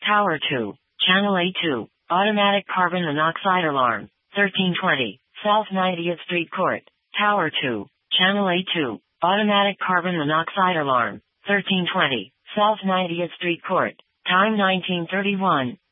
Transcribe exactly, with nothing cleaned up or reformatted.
Tower two, Channel A two, automatic carbon monoxide alarm, thirteen twenty, South ninetieth Street Court. Tower two, Channel A two, automatic carbon monoxide alarm, thirteen twenty, South ninetieth Street Court. Time nineteen thirty-one.